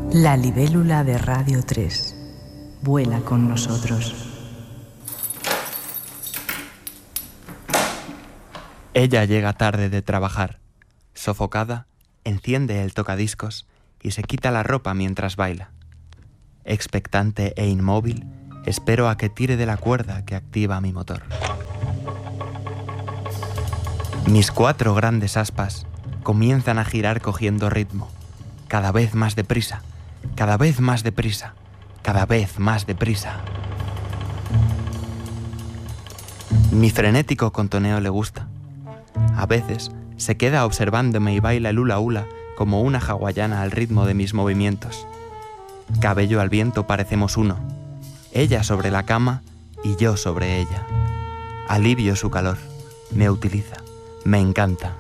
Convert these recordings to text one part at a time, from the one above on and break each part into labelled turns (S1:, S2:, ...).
S1: La libélula de Radio 3 vuela con nosotros.
S2: Ella llega tarde de trabajar. Sofocada, enciende el tocadiscos y se quita la ropa mientras baila. Expectante e inmóvil, espero a que tire de la cuerda que activa mi motor. Mis 4 grandes aspas comienzan a girar cogiendo ritmo, cada vez más deprisa, cada vez más deprisa, cada vez más deprisa. Mi frenético contoneo le gusta. A veces se queda observándome y baila el hula hula como una hawaiana al ritmo de mis movimientos. Cabello al viento parecemos uno, ella sobre la cama y yo sobre ella. Alivio su calor, me utiliza, me encanta.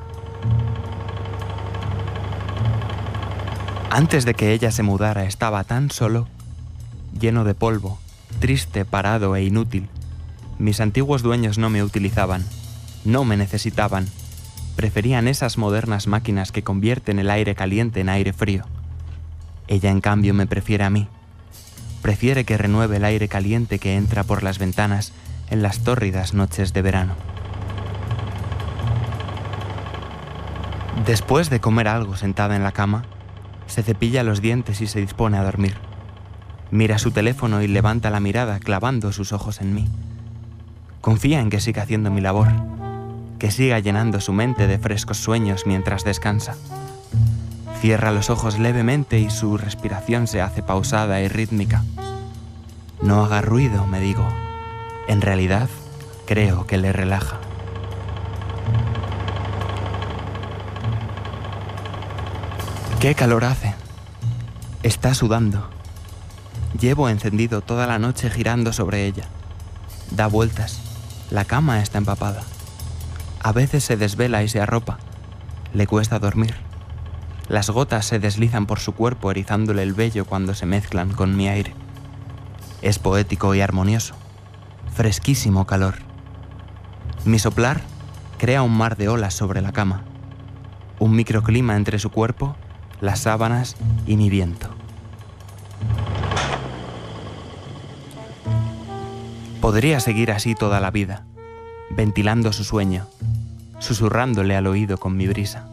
S2: Antes de que ella se mudara estaba tan solo, lleno de polvo, triste, parado e inútil. Mis antiguos dueños no me utilizaban, no me necesitaban. Preferían esas modernas máquinas que convierten el aire caliente en aire frío. Ella, en cambio, me prefiere a mí. Prefiere que renueve el aire caliente que entra por las ventanas en las tórridas noches de verano. Después de comer algo sentada en la cama, se cepilla los dientes y se dispone a dormir. Mira su teléfono y levanta la mirada clavando sus ojos en mí. Confía en que siga haciendo mi labor, que siga llenando su mente de frescos sueños mientras descansa. Cierra los ojos levemente y su respiración se hace pausada y rítmica. No haga ruido, me digo. En realidad, creo que le relaja. ¡Qué calor hace! Está sudando. Llevo encendido toda la noche girando sobre ella. Da vueltas. La cama está empapada. A veces se desvela y se arropa. Le cuesta dormir. Las gotas se deslizan por su cuerpo erizándole el vello cuando se mezclan con mi aire. Es poético y armonioso. Fresquísimo calor. Mi soplar crea un mar de olas sobre la cama. Un microclima entre su cuerpo, las sábanas y mi viento. Podría seguir así toda la vida, ventilando su sueño, susurrándole al oído con mi brisa.